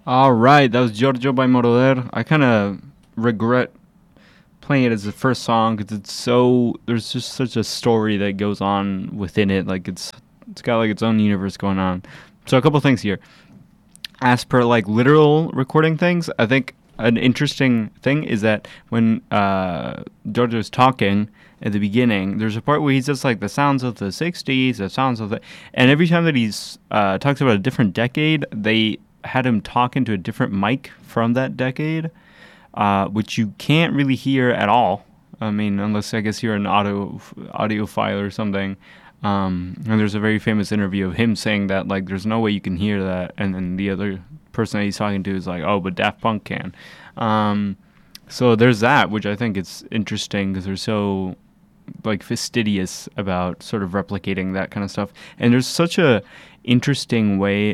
All right, that was Giorgio by Moroder. I kind of regret playing it as the first song because there's just such a story that goes on within it. Like it's got like its own universe going on. So a couple things here. As per like literal recording things, I think an interesting thing is that when Giorgio's talking at the beginning, there's a part where he says like the sounds of the 60s, the sounds of the... And every time that he's talks about a different decade, they had him talk into a different mic from that decade, which you can't really hear at all. I mean, unless I guess you're an audiophile or something. And there's a very famous interview of him saying that like there's no way you can hear that, and then the other person that he's talking to is like, oh, but Daft Punk can. So there's that, which I think is interesting because they're so like fastidious about sort of replicating that kind of stuff. And there's such a interesting way,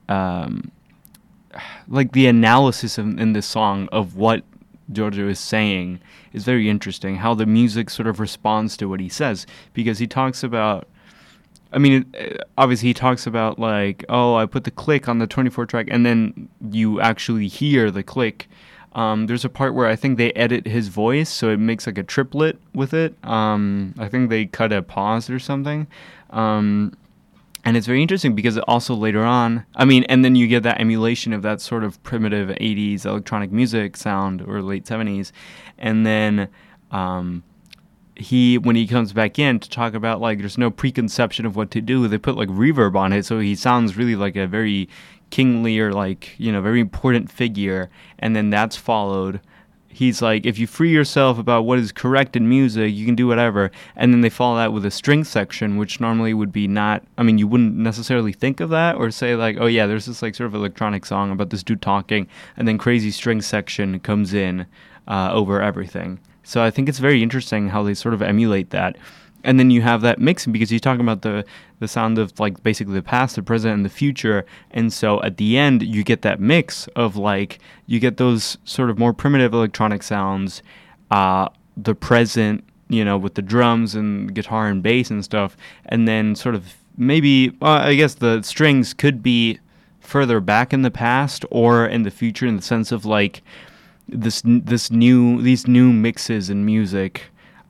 like the analysis in this song of what Giorgio is saying is very interesting. How the music sort of responds to what he says, because he talks about, I mean, obviously he talks about like, oh, I put the click on the 24 track, and then you actually hear the click. There's a part where I think they edit his voice, so it makes like a triplet with it. I think they cut a pause or something. And it's very interesting because also later on, I mean, and then you get that emulation of that sort of primitive 80s electronic music sound or late 70s. And then when he comes back in to talk about like there's no preconception of what to do, they put like reverb on it, so he sounds really like a very kingly or like, you know, very important figure. And then that's followed. He's like, if you free yourself about what is correct in music, you can do whatever. And then they follow that with a string section, which normally would be not, I mean, you wouldn't necessarily think of that or say like, oh yeah, there's this like sort of electronic song about this dude talking, and then crazy string section comes in over everything. So I think it's very interesting how they sort of emulate that. And then you have that mixing because he's talking about the sound of like basically the past, the present, and the future. And so at the end, you get that mix of like, you get those sort of more primitive electronic sounds, the present, you know, with the drums and guitar and bass and stuff. And then sort of maybe, I guess the strings could be further back in the past or in the future, in the sense of like these new mixes in music.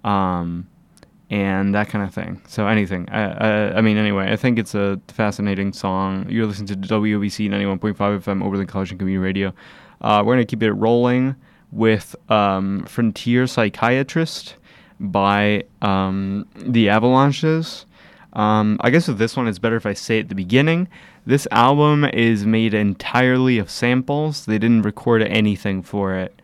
And that kind of thing. So anything. I mean, anyway, I think it's a fascinating song. You're listening to WOBC 91.5 FM, Oberlin College and Community Radio. We're going to keep it rolling with Frontier Psychiatrist by The Avalanches. I guess with this one, it's better if I say at the beginning. This album is made entirely of samples. They didn't record anything for it.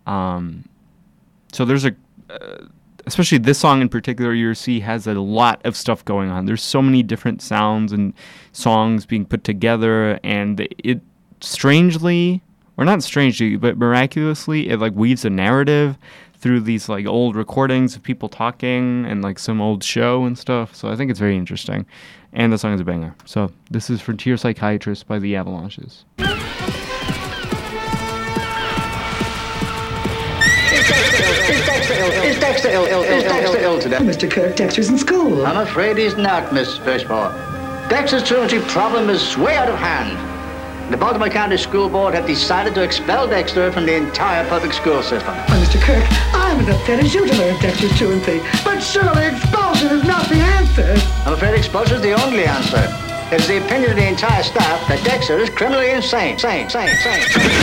So there's especially this song in particular, you see, has a lot of stuff going on. There's so many different sounds and songs being put together, and it strangely, or not strangely, but miraculously, it like weaves a narrative through these like old recordings of people talking and like some old show and stuff. So I think it's very interesting, and the song is a banger. So this is Frontier Psychiatrist by The Avalanches. Is Dexter ill today? Mr. Kirk, Dexter's in school. I'm afraid he's not, Miss Fishbaugh. Dexter's truancy problem is way out of hand. The Baltimore County School Board have decided to expel Dexter from the entire public school system. Well, Mr. Kirk, I'm as upset as you to learn Dexter's truancy. But surely expulsion is not the answer. I'm afraid expulsion is the only answer. It is the opinion of the entire staff that Dexter is criminally insane. Sane.